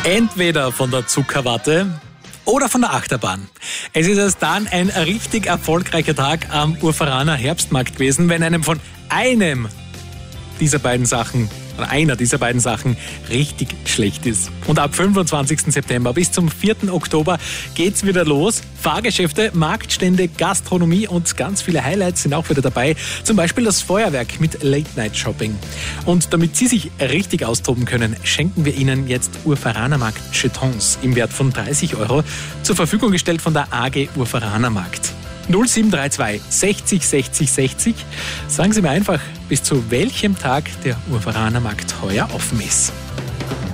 Entweder von der Zuckerwatte oder von der Achterbahn. Es ist erst dann ein richtig erfolgreicher Tag am Urveraner Herbstmarkt gewesen, wenn einem von einer dieser beiden Sachen richtig schlecht ist. Und ab 25. September bis zum 4. Oktober geht's wieder los. Fahrgeschäfte, Marktstände, Gastronomie und ganz viele Highlights sind auch wieder dabei. Zum Beispiel das Feuerwerk mit Late-Night-Shopping. Und damit Sie sich richtig austoben können, schenken wir Ihnen jetzt Urveranermarkt Jetons im Wert von 30 € zur Verfügung gestellt von der AG Urveranermarkt. 0732 60 60 60. Sagen Sie mir einfach, bis zu welchem Tag der Urveranermarkt heuer offen ist.